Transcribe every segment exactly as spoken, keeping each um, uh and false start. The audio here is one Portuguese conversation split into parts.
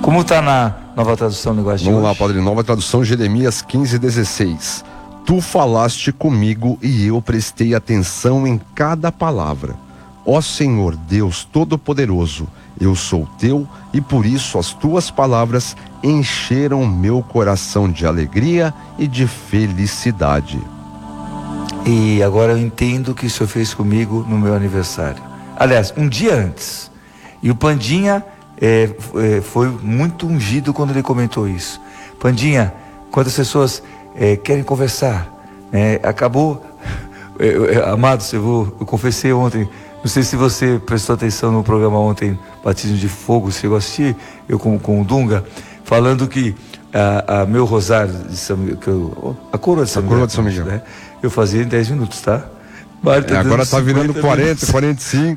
Como está na Nova Tradução Linguagem Vamos de lá, hoje? Padre. Nova Tradução, Jeremias quinze, dezesseis. Tu falaste comigo e eu prestei atenção em cada palavra. Ó Senhor Deus Todo-Poderoso, eu sou teu e por isso as tuas palavras encheram meu coração de alegria e de felicidade. E agora eu entendo o que o Senhor fez comigo no meu aniversário. Aliás, um dia antes. E o Pandinha é, é, foi muito ungido quando ele comentou isso. Pandinha, quantas pessoas é, querem conversar? É, acabou, é, é, amados, eu, vou, eu confessei ontem, não sei se você prestou atenção no programa ontem, Batismo de Fogo, se chegou a assistir, eu com, com o Dunga, falando que a, a meu rosário de São, que eu, a coroa de São A Miguel, coroa de São Miguel. Né? Eu fazia em dez minutos, tá? Tá é, agora tá virando quarenta, quarenta e cinco.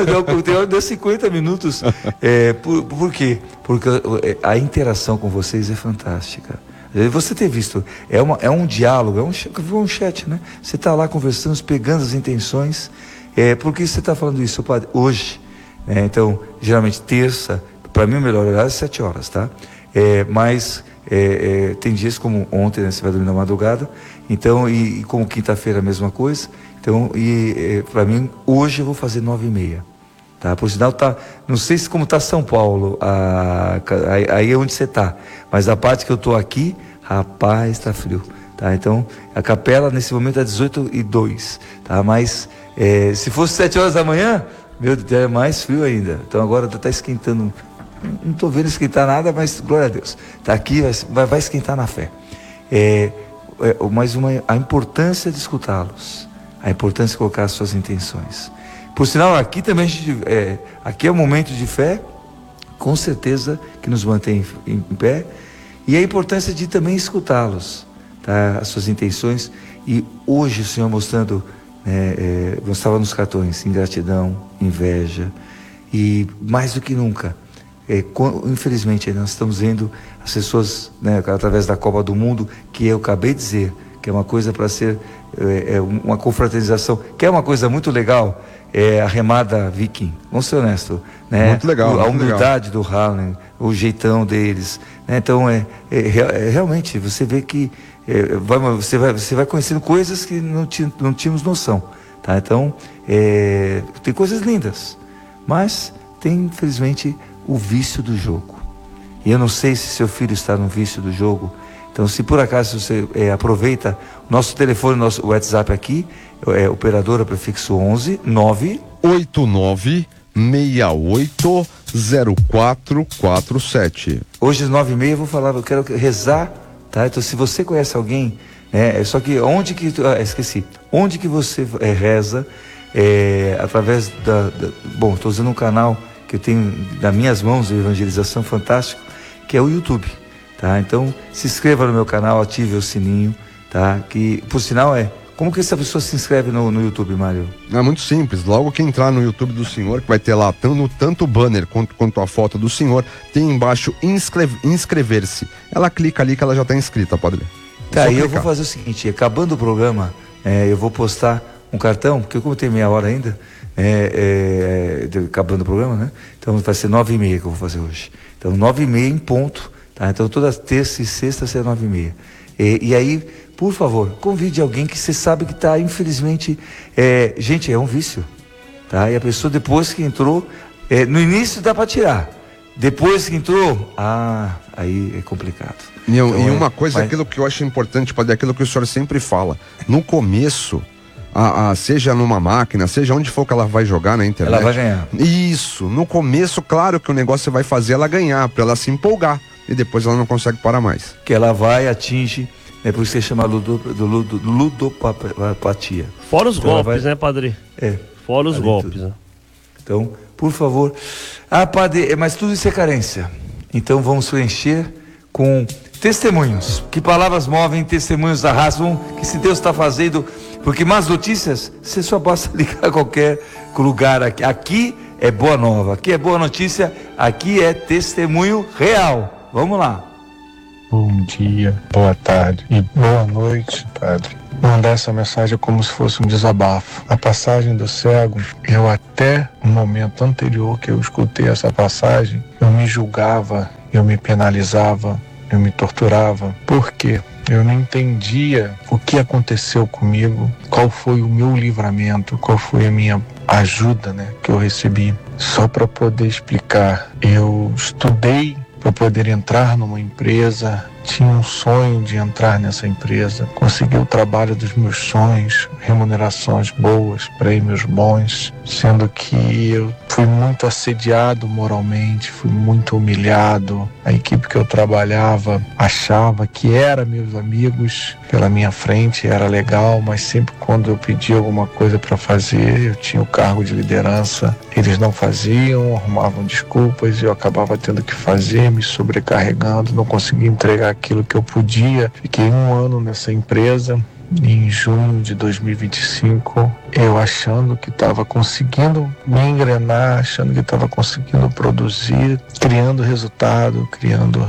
Deu, deu cinquenta minutos. É, por, por quê? Porque a interação com vocês é fantástica. Você ter visto, é, uma, é um diálogo, é um, um chat, né? Você está lá conversando, pegando as intenções. É, por que você está falando isso, padre? Hoje, né? Então, geralmente terça, para mim o melhor horário é sete horas, tá? É, mas é, é, tem dias como ontem, né? Você vai dormir na madrugada. Então, e, e como quinta-feira a mesma coisa. Então, e para mim, hoje eu vou fazer nove e meia, tá? Por sinal, tá, não sei se como tá São Paulo, a, a, aí é onde você tá, mas a parte que eu tô aqui, rapaz, tá frio, tá? Então, a capela nesse momento é dezoito e dois, tá? Mas, é, se fosse sete horas da manhã, meu Deus, é mais frio ainda. Então, agora tá esquentando, não tô vendo esquentar nada, mas glória a Deus, tá aqui, vai, vai esquentar na fé. É, é, mas uma, a importância de escutá-los, a importância de colocar as suas intenções. Por sinal, aqui também a gente, é, aqui é um momento de fé, com certeza que nos mantém em, em pé, e a importância de também escutá-los, tá? As suas intenções. E hoje o Senhor mostrando, né, é, mostrava nos cartões, ingratidão, inveja, e mais do que nunca, é, com, infelizmente nós estamos vendo as pessoas, né, através da Copa do Mundo, que eu acabei de dizer, que é uma coisa para ser é, é uma confraternização, que é uma coisa muito legal, é a remada viking, vamos ser honestos, né? Muito legal, a muito humildade legal. do Harlem, o jeitão deles, né? Então é, é, é realmente você vê que é, vai, você, vai, você vai conhecendo coisas que não, tinha, não tínhamos noção, tá? Então é, tem coisas lindas, mas tem infelizmente o vício do jogo, e eu não sei se seu filho está no vício do jogo. Então, se por acaso você é, aproveita nosso telefone, nosso WhatsApp aqui, é operadora prefixo onze nove oito nove seis oito zero quatro quatro sete. Hoje às nove e meia eu vou falar, eu quero rezar, tá? Então, se você conhece alguém, é, só que onde que, ah, esqueci, onde que você é, reza, é, através da, da bom, estou usando um canal que eu tenho nas minhas mãos de evangelização fantástico, que é o YouTube. Tá? Então, se inscreva no meu canal, ative o sininho, tá? Que, por sinal, é... Como que essa pessoa se inscreve no, no YouTube, Mário? É muito simples. Logo que entrar no YouTube do senhor, que vai ter lá tanto, tanto o banner quanto, quanto a foto do senhor, tem embaixo inscreve, inscrever-se. Ela clica ali que ela já está inscrita, padre. Tá, e eu vou fazer o seguinte, acabando o programa, é, eu vou postar um cartão, porque como tem meia hora ainda, é, é, acabando o programa, né? Então vai ser nove e meia que eu vou fazer hoje. Então, nove e meia em ponto. Tá, então toda terça e sexta será nove e meia. E, e aí, por favor, convide alguém que você sabe que está, infelizmente, é, gente, é um vício, tá? E a pessoa depois que entrou, é, no início dá para tirar, depois que entrou, ah, aí é complicado. E, então, e uma é, coisa, mas... aquilo que eu acho importante, padre, é aquilo que o senhor sempre fala. No começo, a, a, seja numa máquina, seja onde for que ela vai jogar na internet, ela vai ganhar. Isso, no começo, claro que o negócio vai fazer ela ganhar, para ela se empolgar. E depois ela não consegue parar mais. Que ela vai, atinge, é por isso que se chama ludo, do, ludo, ludopatia. Fora os então golpes, vai... né, padre? É. Fora os golpes, né? Então, por favor. Ah, padre, mas tudo isso é carência. Então vamos preencher com testemunhos. Que palavras movem, testemunhos arrastam, que se Deus está fazendo, porque más notícias, você só basta ligar a qualquer lugar aqui. Aqui é boa nova, aqui é boa notícia, aqui é testemunho real. Vamos lá. bom dia, boa tarde e boa noite, Padre. Mandar essa mensagem é como se fosse um desabafo. A passagem do cego, eu até o momento anterior que eu escutei essa passagem, eu me julgava, eu me penalizava, eu me torturava. Por quê? Eu não entendia o que aconteceu comigo, qual foi o meu livramento, qual foi a minha ajuda, né, que eu recebi. Só para poder explicar, eu estudei para poder entrar numa empresa, tinha um sonho de entrar nessa empresa, consegui o trabalho dos meus sonhos, remunerações boas, prêmios bons, sendo que eu fui muito assediado moralmente, fui muito humilhado. A equipe que eu trabalhava achava que era meus amigos pela minha frente, era legal, mas sempre quando eu pedia alguma coisa para fazer, eu tinha o cargo de liderança, eles não faziam, arrumavam desculpas e eu acabava tendo que fazer, me sobrecarregando, não conseguia entregar aquilo que eu podia. Fiquei um ano nessa empresa. Em junho de dois mil e vinte e cinco, eu achando que estava conseguindo me engrenar, achando que estava conseguindo produzir, criando resultado, criando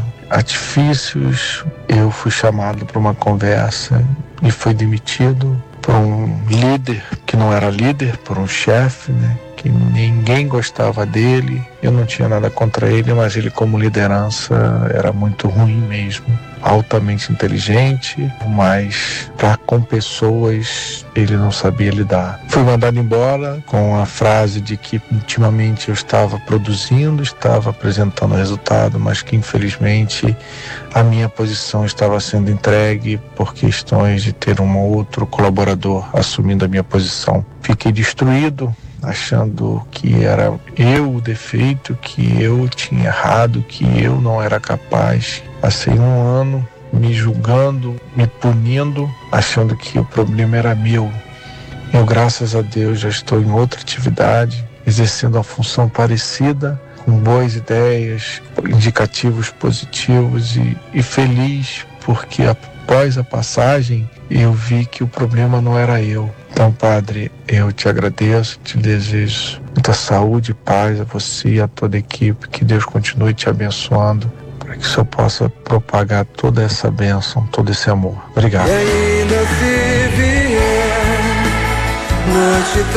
artifícios, eu fui chamado para uma conversa e fui demitido por um líder que não era líder, por um chefe, né? Que ninguém gostava dele, eu não tinha nada contra ele, mas ele como liderança era muito ruim mesmo, altamente inteligente, mas pra, com pessoas ele não sabia lidar. Fui mandado embora com a frase de que ultimamente eu estava produzindo, estava apresentando resultado, mas que infelizmente a minha posição estava sendo entregue por questões de ter um outro colaborador assumindo a minha posição. Fiquei destruído, achando que era eu o defeito, que eu tinha errado, que eu não era capaz. Passei um ano me julgando, me punindo, achando que o problema era meu. Eu, graças a Deus, já estou em outra atividade, exercendo uma função parecida, com boas ideias, indicativos positivos e, e feliz, porque após a passagem eu vi que o problema não era eu. Então, Padre, eu te agradeço, te desejo muita saúde e paz a você e a toda a equipe, que Deus continue te abençoando, para que o Senhor possa propagar toda essa bênção, todo esse amor. Obrigado. E ainda se vier, não te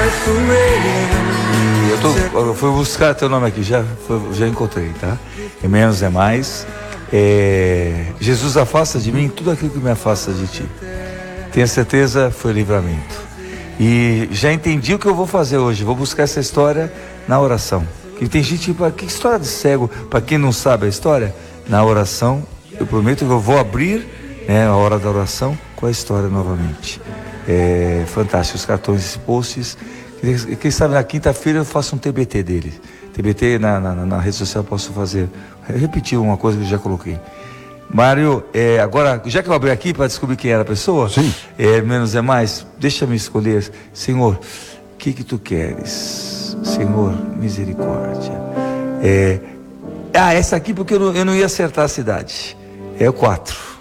traiçoeira. Eu, tô, eu fui buscar teu nome aqui, já, foi, já encontrei, tá? É menos é mais. É, Jesus, afasta de mim tudo aquilo que me afasta de ti. Tenha certeza, foi livramento. E já entendi o que eu vou fazer hoje. Vou buscar essa história na oração. Que tem gente tipo, que história de cego? Para quem não sabe a história, na oração, eu prometo que eu vou abrir, né, a hora da oração com a história novamente. É fantástico, os cartões, esses posts. Quem sabe na quinta-feira eu faço um T B T dele. T B T na, na, na rede social eu posso fazer, repetir uma coisa que eu já coloquei. Mário, é, agora, já que eu abri aqui para descobrir quem era a pessoa, sim. É, menos é mais, deixa-me escolher. Senhor, o que que tu queres? Senhor, misericórdia. É, ah, essa aqui porque eu não, eu não ia acertar a cidade. É o quatro.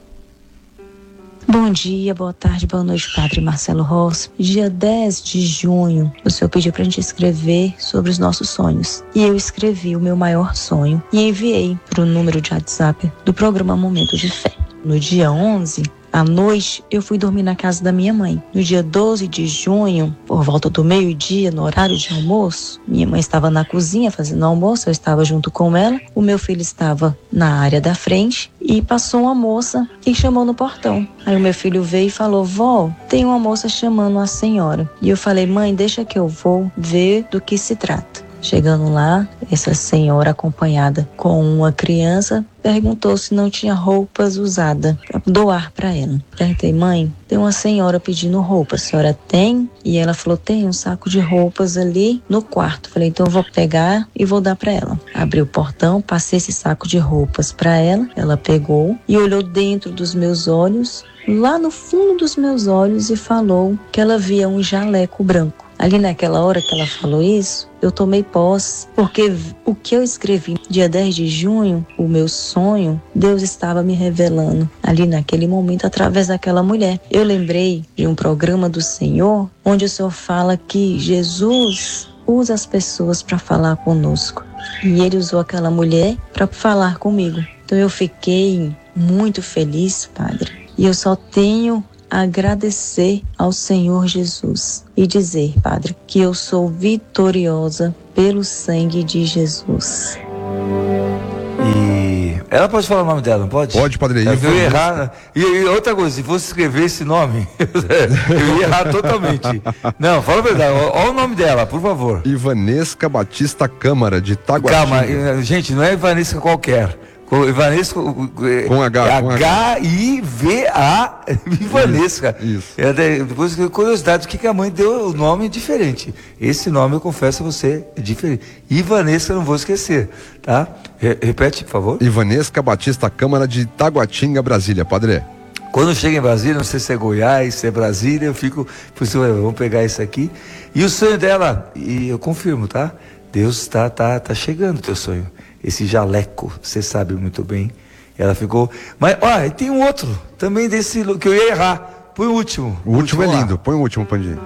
Bom dia, boa tarde, boa noite, Padre Marcelo Rossi. Dia dez de junho, o senhor pediu pra gente escrever sobre os nossos sonhos. E eu escrevi o meu maior sonho e enviei pro número de WhatsApp do programa Momento de Fé. No dia onze, à noite, eu fui dormir na casa da minha mãe. No dia doze de junho, por volta do meio-dia, no horário de almoço, minha mãe estava na cozinha fazendo almoço, eu estava junto com ela, o meu filho estava na área da frente e passou uma moça que chamou no portão. Aí o meu filho veio e falou: vó, tem uma moça chamando a senhora. E eu falei: mãe, deixa que eu vou ver do que se trata. Chegando lá, essa senhora acompanhada com uma criança perguntou se não tinha roupas usadas para doar para ela. Perguntei: mãe, tem uma senhora pedindo roupa, a senhora tem? E ela falou: tem um saco de roupas ali no quarto. Falei: então eu vou pegar e vou dar para ela. Abri o portão, passei esse saco de roupas para ela, ela pegou e olhou dentro dos meus olhos, lá no fundo dos meus olhos, e falou que ela via um jaleco branco. Ali naquela hora que ela falou isso, eu tomei posse, porque o que eu escrevi dia dez de junho, o meu sonho, Deus estava me revelando ali naquele momento através daquela mulher. Eu lembrei de um programa do Senhor, onde o Senhor fala que Jesus usa as pessoas para falar conosco. E ele usou aquela mulher para falar comigo. Então Então eu fiquei muito feliz, Padre, e eu só tenho a agradecer ao Senhor Jesus e dizer, Padre, que eu sou vitoriosa pelo sangue de Jesus. E ela pode falar o nome dela, não pode? Pode, Padre. É, eu ia errar. E, e outra coisa, se fosse escrever esse nome, eu ia errar totalmente. Não, fala a verdade. Olha o nome dela, por favor. Ivanesca Batista Câmara, de Taguatinga. Calma, gente, não é Ivanesca qualquer. Ivanesca com H, com H I V A Ivanesca. Isso, isso. É, depois, curiosidade, o que, que a mãe deu o nome diferente? Esse nome, eu confesso a você, é diferente. Ivanesca, não vou esquecer, tá? Re- repete, por favor. Ivanesca Batista Câmara, de Taguatinga, Brasília, Padre. Quando chega em Brasília, não sei se é Goiás, se é Brasília, eu fico, vamos pegar isso aqui. E o sonho dela, e eu confirmo, tá? Deus está tá, tá chegando o teu sonho. Esse jaleco, você sabe muito bem. Ela ficou. Mas, ó, tem um outro também desse que eu ia errar. Põe o último. O, o último, último é lindo. Lá. Põe o último, Pandinha.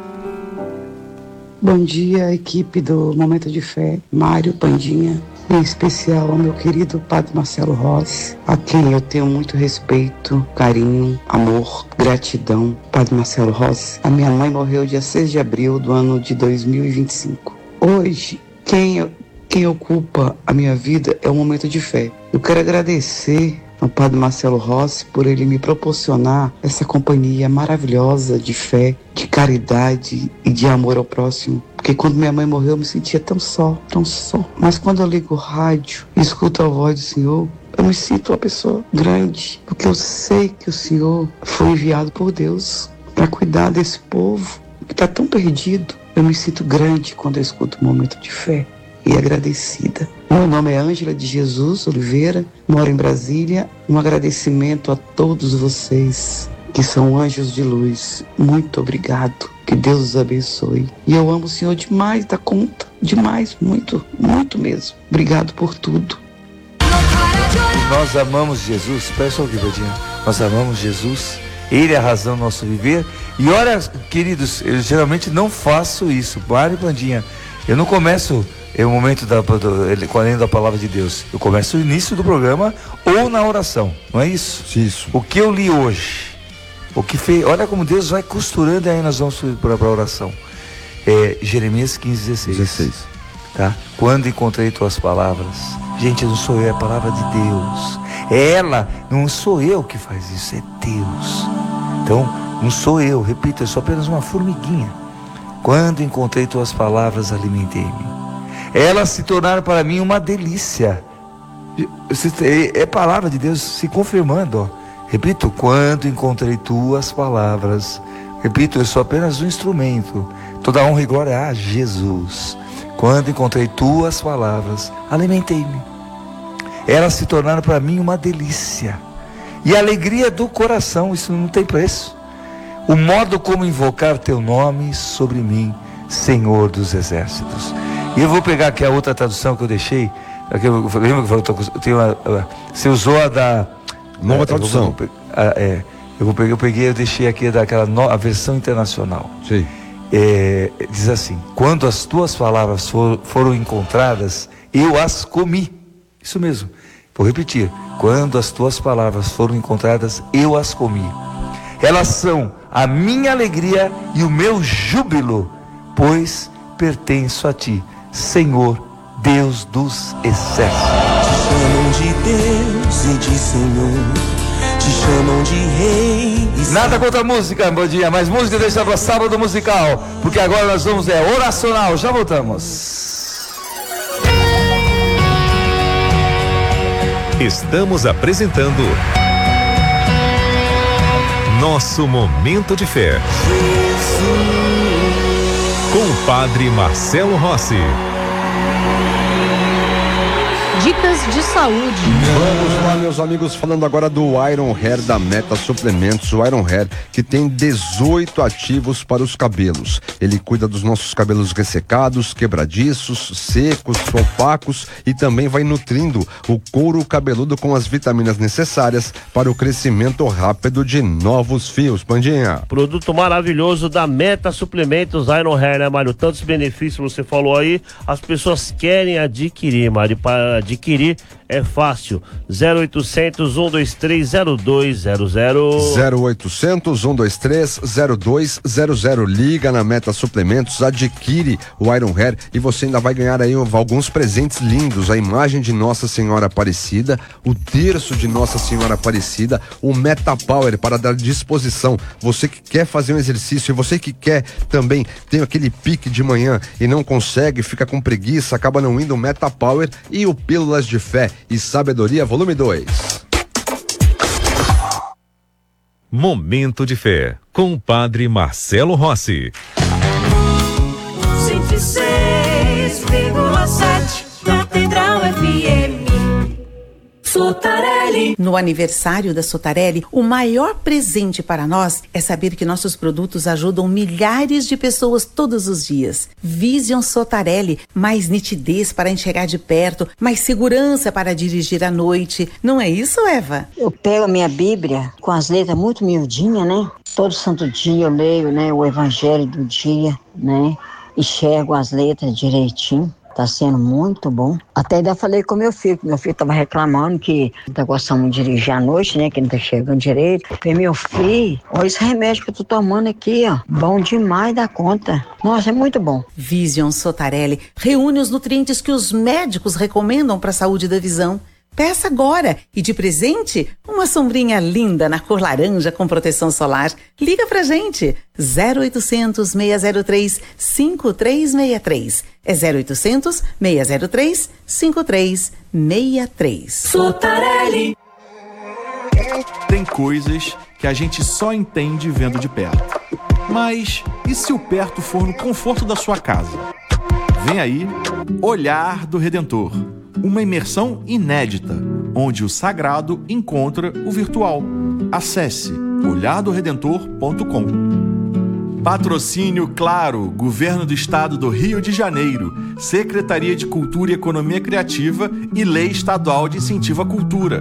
Bom dia, equipe do Momento de Fé. Mário, Pandinha. Em especial ao meu querido Padre Marcelo Rossi, a quem eu tenho muito respeito, carinho, amor, gratidão. Padre Marcelo Rossi. A minha mãe morreu dia seis de abril do ano de dois mil e vinte e cinco. Hoje, quem eu. Quem ocupa a minha vida é um momento de fé. Eu quero agradecer ao Padre Marcelo Rossi por ele me proporcionar essa companhia maravilhosa de fé, de caridade e de amor ao próximo. Porque quando minha mãe morreu eu me sentia tão só, tão só. Mas quando eu ligo o rádio e escuto a voz do Senhor, eu me sinto uma pessoa grande. Porque eu sei que o Senhor foi enviado por Deus para cuidar desse povo que está tão perdido. Eu me sinto grande quando eu escuto um momento de fé e agradecida. Meu nome é Ângela de Jesus Oliveira, moro em Brasília. Um agradecimento a todos vocês que são anjos de luz. Muito obrigado, que Deus os abençoe. E eu amo o Senhor demais da conta, demais, muito, muito mesmo. Obrigado por tudo. Nós amamos Jesus, peça o que, Badinha. Nós amamos Jesus, Ele é a razão do nosso viver. E olha, queridos, eu geralmente não faço isso, Mário e Bandinha. Eu não começo é o momento da, do, com a lenda da palavra de Deus. Eu começo no início do programa ou na oração, não é isso? Isso. O que eu li hoje, o que fez, olha como Deus vai costurando e aí nós vamos para a oração. É, Jeremias quinze, dezesseis. dezesseis. Tá? Quando encontrei tuas palavras, gente, não sou eu, é a palavra de Deus. É ela, não sou eu que faz isso, é Deus. Então, não sou eu, repito, eu sou apenas uma formiguinha. Quando encontrei tuas palavras, alimentei-me. Elas se tornaram para mim uma delícia. É palavra de Deus se confirmando, ó. Repito, quando encontrei tuas palavras, repito, eu sou apenas um instrumento. Toda honra e glória a Jesus. Quando encontrei tuas palavras, alimentei-me. Elas se tornaram para mim uma delícia. E a alegria do coração, isso não tem preço. O modo como invocar teu nome sobre mim, Senhor dos Exércitos. E eu vou pegar aqui a outra tradução que eu deixei. Aqui, eu, lembra que eu, eu tenho uma, você usou a da nova a, tradução. Eu vou, a, é, eu, vou pegar, eu peguei, eu deixei aqui daquela no, a versão internacional. Sim. É, diz assim: quando as tuas palavras for, foram encontradas, eu as comi. Isso mesmo. Vou repetir: quando as tuas palavras foram encontradas, eu as comi. Elas são a minha alegria e o meu júbilo, pois pertenço a ti, Senhor, Deus dos exércitos. Te chamam de Deus e de Senhor, te chamam de Rei. Nada contra a música, bom dia, mas música deixa para sábado musical, porque agora nós vamos, é oracional, já voltamos. Estamos apresentando Nosso Momento de Fé. Com o Padre Marcelo Rossi. Dicas de saúde. Vamos lá, meus amigos, falando agora do Iron Hair da Meta Suplementos. O Iron Hair, que tem dezoito ativos para os cabelos. Ele cuida dos nossos cabelos ressecados, quebradiços, secos, opacos e também vai nutrindo o couro cabeludo com as vitaminas necessárias para o crescimento rápido de novos fios. Pandinha. Produto maravilhoso da Meta Suplementos Iron Hair, né, Mário? Tantos benefícios você falou aí, as pessoas querem adquirir, Mário. Para adquirir É fácil. zero oitocentos, um dois três, zero dois zero zero. zero oitocentos, um dois três, zero dois zero zero. Liga na Meta Suplementos, adquire o Iron Hair e você ainda vai ganhar aí alguns presentes lindos. A imagem de Nossa Senhora Aparecida, o terço de Nossa Senhora Aparecida, o Meta Power para dar disposição. Você que quer fazer um exercício e você que quer também ter aquele pique de manhã e não consegue, fica com preguiça, acaba não indo, o Meta Power e o Pílulas de Fé e Sabedoria volume dois. Momento de Fé, com o Padre Marcelo Rossi. cento e seis vírgula sete Catedral F M. Sotarelli. No aniversário da Sotarelli, o maior presente para nós é saber que nossos produtos ajudam milhares de pessoas todos os dias. Vision Sotarelli, mais nitidez para enxergar de perto, mais segurança para dirigir à noite. Não é isso, Eva? Eu pego a minha Bíblia com as letras muito miudinhas, né? Todo santo dia eu leio, né, o Evangelho do dia, né? Enxergo as letras direitinho. Tá sendo muito bom. Até ainda falei com meu filho, meu filho tava reclamando que não tá gostando de dirigir à noite, né? Que não tá chegando direito. Eu falei, meu filho, olha esse remédio que eu tô tomando aqui, ó. Bom demais da conta. Nossa, é muito bom. Vision Sotarelli reúne os nutrientes que os médicos recomendam para a saúde da visão. Peça agora e de presente uma sombrinha linda na cor laranja com proteção solar. Liga pra gente, zero oitocentos, seis zero três, cinco três seis três. É zero oitocentos, seis zero três, cinco três seis três. Sotarelli. Tem coisas que a gente só entende vendo de perto. Mas e se o perto for no conforto da sua casa? Vem aí, Olhar do Redentor. Uma imersão inédita, onde o sagrado encontra o virtual. Acesse olhar do redentor ponto com. Patrocínio Claro, Governo do Estado do Rio de Janeiro, Secretaria de Cultura e Economia Criativa e Lei Estadual de Incentivo à Cultura.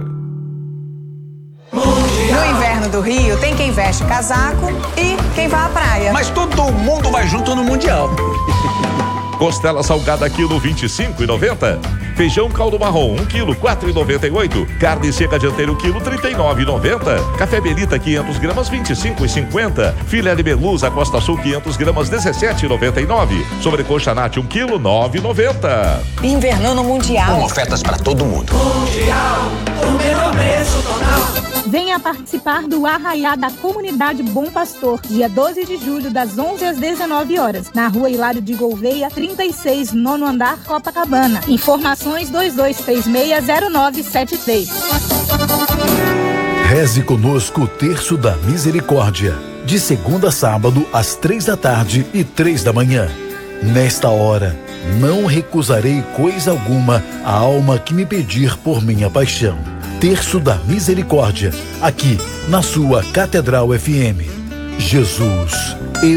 No inverno do Rio tem quem veste casaco e quem vai à praia. Mas todo mundo vai junto no Mundial. Costela salgada quilo vinte e cinco reais e noventa centavos. Feijão caldo marrom um quilo quatro reais e noventa e oito centavos. Carne seca dianteiro quilo trinta e nove reais e noventa centavos. Café Belita quinhentas gramas vinte e cinco reais e cinquenta centavos. Filé de Belusa Costa Sul quinhentas gramas dezessete reais e noventa e nove centavos. Sobrecoxa Nati um quilo nove reais e noventa centavos. Inverno no Mundial. Com ofertas para todo mundo. Mundial, o melhor preço total. Venha participar do Arraiá da Comunidade Bom Pastor, dia doze de julho, das onze às dezenove horas, na rua Hilário de Gouveia, trinta e seis, nono andar, Copacabana. Informações dois dois três seis zero nove sete três. Reze conosco o Terço da Misericórdia, de segunda a sábado, às três da tarde e três da manhã. Nesta hora, não recusarei coisa alguma à alma que me pedir por minha paixão. Terço da Misericórdia, aqui na sua Catedral F M. Jesus, eu